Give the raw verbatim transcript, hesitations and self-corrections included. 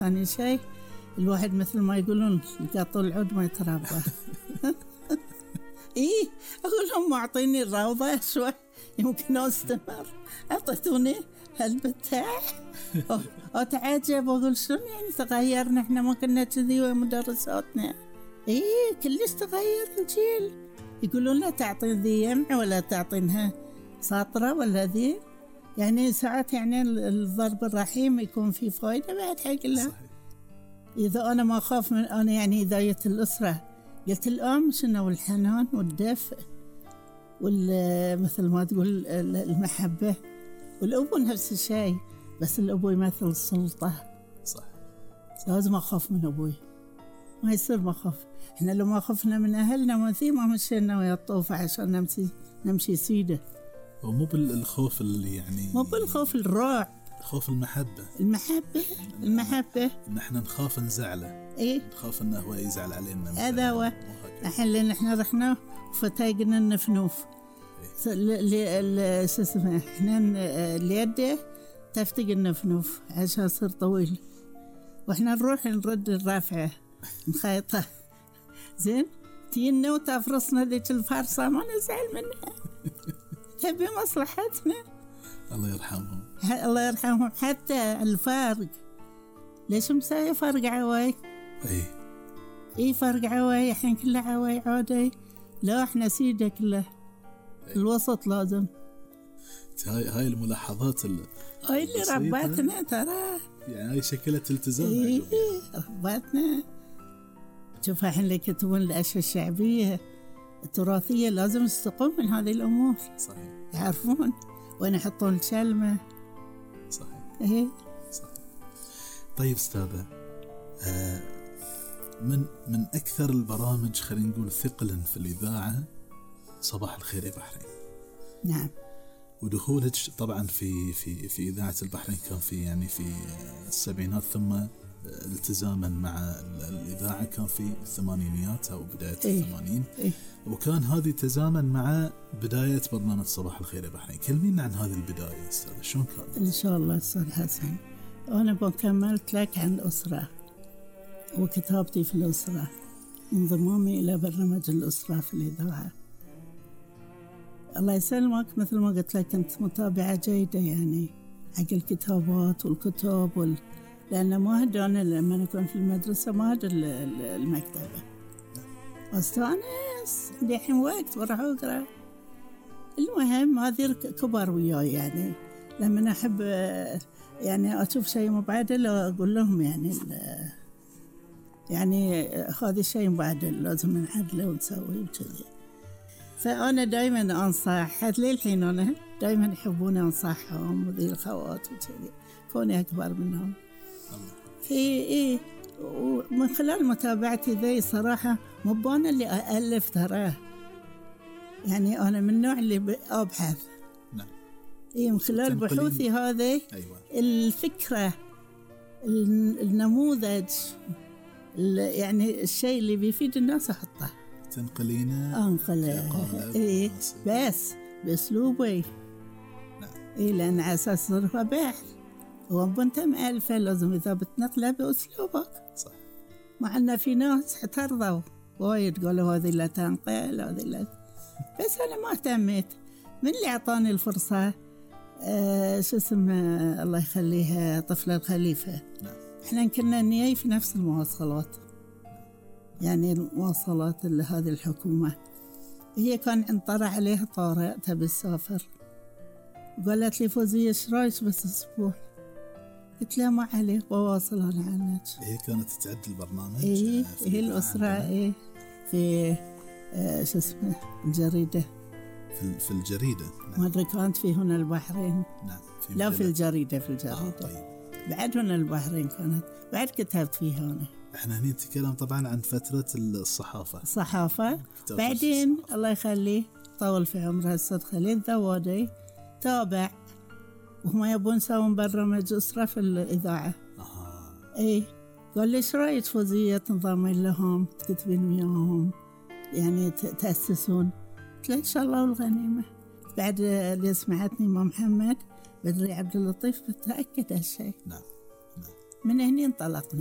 ثاني شيء الواحد مثل ما يقولون قاطع العود ما يتربى. إيه أقول لهم أعطيني الروضة شوي يمكن أستمر. أعطيتوني هالبتاع أتعجب وأقول شلون يعني تغيرنا، إحنا ما كنا كذي ومدرساتنا. إيه كلش تغير الجيل. يقولون لا تعطين ذي يمع ولا تعطينها ساطرة ولا ذي، يعني ساعات يعني الضرب الرحيم يكون فيه فايدة بعد حق الله. إذا أنا ما أخاف من أنا يعني إذاية الأسرة، قلت الأم شنو الحنان والدفء والمثل ما تقول المحبة، والأبو نفس الشيء، بس الأبو يمثل السلطة. صح. لازم أخاف من أبوي، ما يصير ما أخاف. إحنا لو ما خفنا من أهلنا ما في ما مشينا ويا الطوفة عشان نمشي نمشي سيدة. ومو بالخوف اللي يعني مو بالخوف الرعب، خوف المحبة. المحبة المحبة إن إحنا نخاف نزعله. إيه نخاف إنه هو يزعل علينا. هذا هو. الحين إحنا رحنا وفتاقنا النفنوف. اللي شو اسمه إحنا اليد تفتق النفنوف عشان يصير طويل، وإحنا نروح نرد الرافعة نخيطها. زين تينا وتفرصنا ذيك الفرصة ما نزعل منها. تبي مصلحتنا. الله يرحمهم. الله يرحمهم. حتى الفارق ليش مساوي فرق عواي؟ اي اي فرق عواي الحين كله عواي عادي. لا احنا سيدة كله. أي. الوسط لازم. هاي هاي الملاحظات اللي هاي اللي ربتنا ترى، يعني هاي شكلت التزام. اي ربتنا. شوف الحين اللي يكتبون الأشياء الشعبية التراثية لازم يستقون من هذه الأمور. صحيح. يعرفون وين يحطون الكلمة. صحيح. إيه. صحيح. طيب أستاذة، آه من من أكثر البرامج خلينا نقول ثقلا في الإذاعة صباح الخير يا بحرين. نعم. ودخولك طبعا في في في إذاعة البحرين كان في يعني في السبعينات، ثم التزاما مع الإذاعة كان في الثمانينيات أو بداية إيه؟ الثمانين. إيه؟ وكان هذه تزامن مع بداية برنامج صباح الخير يا بحرين. كلمينا عن هذه البداية أستاذ، شلون كانت؟ إن شاء الله أستاذ حسن، أنا بكملت لك عن الأسرة وكتابتي في الأسرة، انضمامي إلى برنامج الأسرة في الإذاعة. الله يسلمك، مثل ما قلت لك كنت متابعة جيدة يعني حق الكتابات والكتاب وال... لأن ما هدانا لما نكون في المدرسة ما هد المكتبة. أستانس عندي الحين وقت بروح أقرأ. المهم هذه كبر وياي يعني لما أحب يعني أشوف شيء مبعدل أقول لهم يعني يعني هذا الشيء مبعدل لازم نعدله ونسويه وكذي. فأنا دائما أنصح حتى للحين أنا دائما يحبون أنصحهم وذي الخوات وكذي كوني أكبر منهم. في إيه ومن خلال متابعتي ذي صراحة مو أنا اللي ألف تراه، يعني أنا من النوع اللي أبحث. نعم. إيه من خلال بحوثي هذه. أيوة. الفكرة النموذج يعني الشيء اللي بيفيد الناس أحطه. تنقلينه. أنقله. إيه بس بأسلوبي. نعم. إيه لأن على أساس هو بحث وأنت مألفة لازم إذا بتنقله بأسلوبك. صح. مع أن في ناس حترضوا وايد قالوا هذه لا تنقل هذه لا، بس أنا ما اهتميت. من اللي أعطاني الفرصة آه شو اسمه الله يخليها طفلة الخليفة. نعم. إحنا كنا نيجي في نفس المواصلات، يعني المواصلات اللي هذه الحكومة هي كان انطرح عليها طارئ تبي تسافر، قالت لي فوزية ايش رايك بس اسبوع؟ قلت لها ما عليه بواصل انا عنك. هي كانت تعد البرنامج. ايه هي الاسره. ايه في آه شو اسمه الجريده. في في الجريده. نعم. ما ادري كانت في هنا البحرين. نعم. في لا في الجريده في الجريده. آه طيب. بعد هنا البحرين كانت، بعد كتبت فيها انا. احنا هني نتكلم طبعا عن فتره الصحافه. الصحافه بعدين الصحافة. الله يخليه طول في عمره الأستاذ خليل ذوادي تابع وهم يبون يسوون برنامج أسرة في الإذاعة. آه. إيه قال لي إيش رأيك فوزية تنضمين لهم تكتبين وياهم يعني تأسسون؟ قلت له إن شاء الله والغنيمة. بعد اللي سمعتني مع محمد بدري عبد اللطيف بتأكد هالشيء. نعم. نعم. من هني انطلقنا.